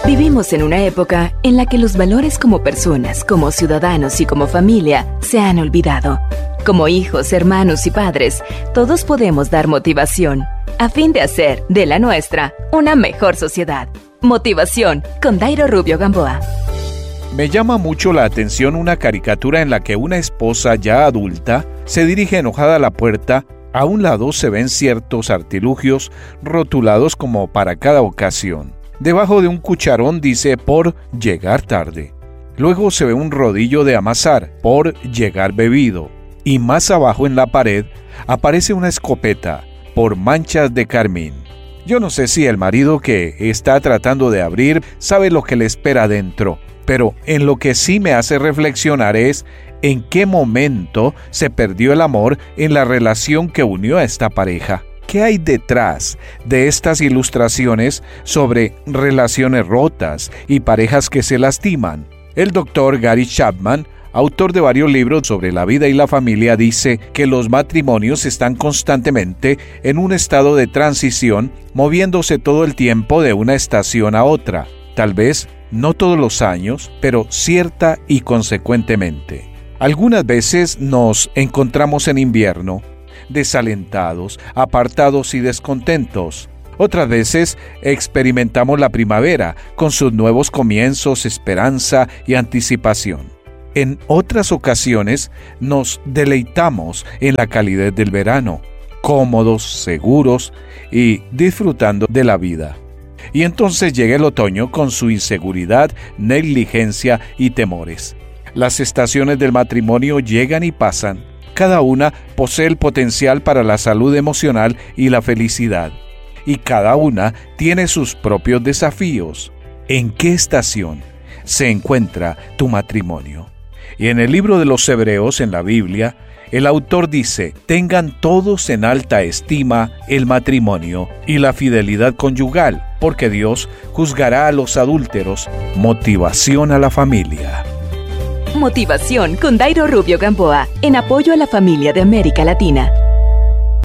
Vivimos en una época en la que los valores como personas, como ciudadanos y como familia se han olvidado. Como hijos, hermanos y padres, todos podemos dar motivación a fin de hacer de la nuestra una mejor sociedad. Motivación con Dairo Rubio Gamboa. Me llama mucho la atención una caricatura en la que una esposa ya adulta se dirige enojada a la puerta. A un lado se ven ciertos artilugios rotulados como para cada ocasión. Debajo de un cucharón dice por llegar tarde. Luego se ve un rodillo de amasar por llegar bebido. Y más abajo en la pared aparece una escopeta por manchas de carmín. Yo no sé si el marido que está tratando de abrir sabe lo que le espera dentro, pero en lo que sí me hace reflexionar es en qué momento se perdió el amor en la relación que unió a esta pareja. ¿Qué hay detrás de estas ilustraciones sobre relaciones rotas y parejas que se lastiman? El doctor Gary Chapman, autor de varios libros sobre la vida y la familia, dice que los matrimonios están constantemente en un estado de transición, moviéndose todo el tiempo de una estación a otra. Tal vez no todos los años, pero cierta y consecuentemente. Algunas veces nos encontramos en invierno, desalentados, apartados y descontentos. Otras veces experimentamos la primavera con sus nuevos comienzos, esperanza y anticipación. En otras ocasiones nos deleitamos en la calidez del verano, cómodos, seguros y disfrutando de la vida. Y entonces llega el otoño con su inseguridad, negligencia y temores. Las estaciones del matrimonio llegan y pasan. Cada una posee el potencial para la salud emocional y la felicidad. Y cada una tiene sus propios desafíos. ¿En qué estación se encuentra tu matrimonio? Y en el libro de los Hebreos, en la Biblia, el autor dice: tengan todos en alta estima el matrimonio y la fidelidad conyugal, porque Dios juzgará a los adúlteros. Motivación a la familia. Motivación con Dairo Rubio Gamboa, en apoyo a la familia de América Latina.